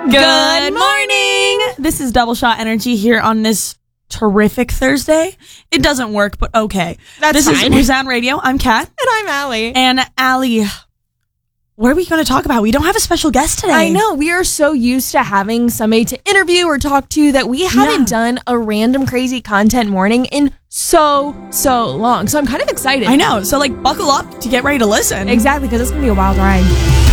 Good morning! This is Double Shot Energy here on this terrific Thursday. It doesn't work, but okay. This is Roseanne Radio. I'm Kat. And I'm Allie. And Allie, what are we going to talk about? We don't have a special guest today. I know. We are so used to having somebody to interview or talk to that we haven't done a random crazy content morning in so long. So I'm kind of excited. I know. So buckle up to get ready to listen. Exactly, because it's going to be a wild ride.